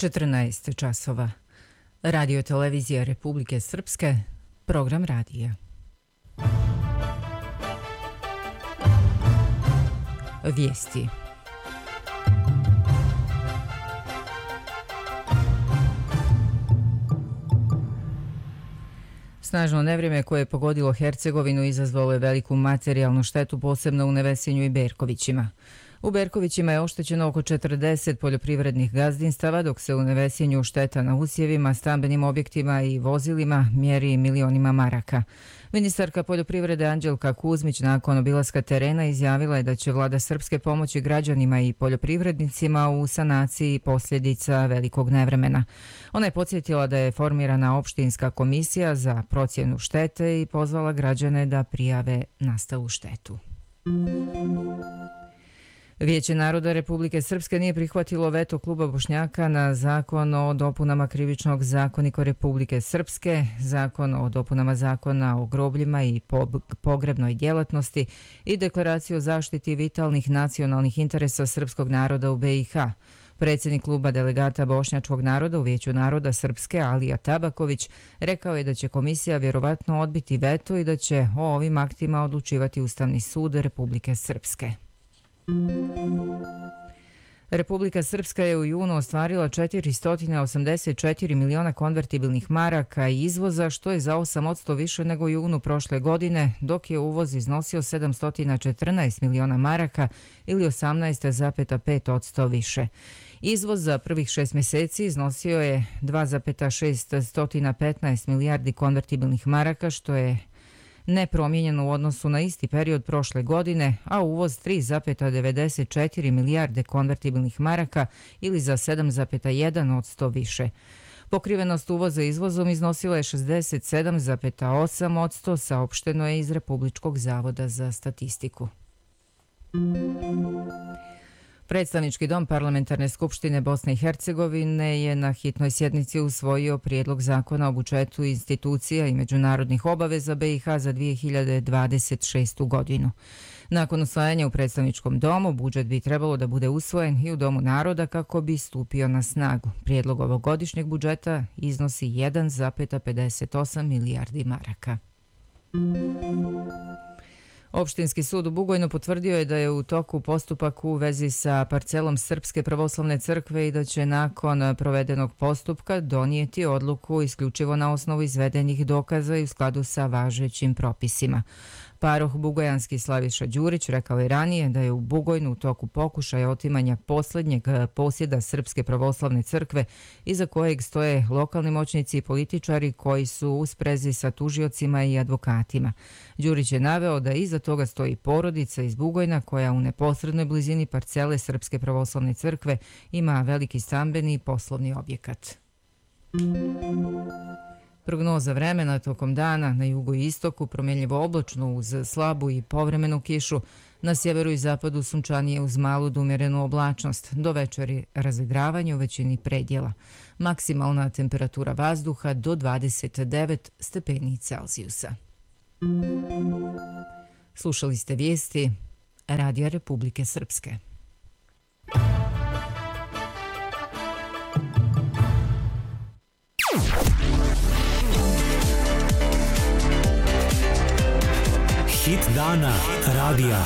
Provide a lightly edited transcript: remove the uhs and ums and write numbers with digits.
14 časova. Radio televizija Republike Srpske, program radija. Vijesti. Snažno nevrijeme koje je pogodilo Hercegovinu izazvalo je veliku materijalnu štetu, posebno u Nevesinju i Berkovićima. U Berkovićima je oštećeno oko 40 poljoprivrednih gazdinstava, dok se u Nevesinju šteta na usjevima, stambenim objektima i vozilima mjeri milionima maraka. Ministarka poljoprivrede Anđelka Kuzmić nakon obilaska terena izjavila je da će vlada Srpske pomoći građanima i poljoprivrednicima u sanaciji posljedica velikog nevremena. Ona je podsjetila da je formirana opštinska komisija za procjenu štete i pozvala građane da prijave nastalu štetu. Vijeće naroda Republike Srpske nije prihvatilo veto kluba Bošnjaka na zakon o dopunama krivičnog zakonika Republike Srpske, zakon o dopunama zakona o grobljima i pogrebnoj djelatnosti i deklaraciju o zaštiti vitalnih nacionalnih interesa srpskog naroda u BiH. Predsjednik kluba delegata bošnjačkog naroda u Vijeću naroda Srpske, Alija Tabaković, rekao je da će komisija vjerovatno odbiti veto i da će o ovim aktima odlučivati Ustavni sud Republike Srpske. Republika Srpska je u junu ostvarila 484 miliona konvertibilnih maraka izvoza, što je za 8% više nego u junu prošle godine, dok je uvoz iznosio 714 miliona maraka ili 18,5% više. Izvoz za prvih 6 mjeseci iznosio je 2,615 milijardi konvertibilnih maraka, što je nepromijenjeno u odnosu na isti period prošle godine, a uvoz 3,94 milijarde konvertibilnih maraka ili za 7,1% više. Pokrivenost uvoza izvozom iznosila je 67,8%, saopšteno je iz Republičkog zavoda za statistiku. Predstavnički dom Parlamentarne skupštine Bosne i Hercegovine je na hitnoj sjednici usvojio prijedlog zakona o budžetu institucija i međunarodnih obaveza BiH za 2026. godinu. Nakon usvajanja u predstavničkom domu, budžet bi trebalo da bude usvojen i u Domu naroda kako bi stupio na snagu. Prijedlog ovogodišnjeg budžeta iznosi 1,58 milijardi maraka. Opštinski sud u Bugojnu potvrdio je da je u toku postupak u vezi sa parcelom Srpske pravoslavne crkve i da će nakon provedenog postupka donijeti odluku isključivo na osnovu izvedenih dokaza i u skladu sa važećim propisima. Paroh Bugojanski Slaviša Đurić rekao je ranije da je u Bugojnu u toku pokušaja otimanja posljednjeg posjeda Srpske pravoslavne crkve iza kojeg stoje lokalni moćnici i političari koji su u sprezi sa tužiocima i advokatima. Đurić je naveo da iza toga stoji porodica iz Bugojna koja u neposrednoj blizini parcele Srpske pravoslavne crkve ima veliki stambeni i poslovni objekat. Prognoza vremena tokom dana na jugu i istoku promjenljivo oblačno uz slabu i povremenu kišu, na sjeveru i zapadu sunčanije uz malu do umjerenu oblačnost, do večeri razvedravanje u većini predjela. Maksimalna temperatura vazduha do 29 stepeni Celzijusa. Slušali ste vijesti Radija Republike Srpske. Hit dana radija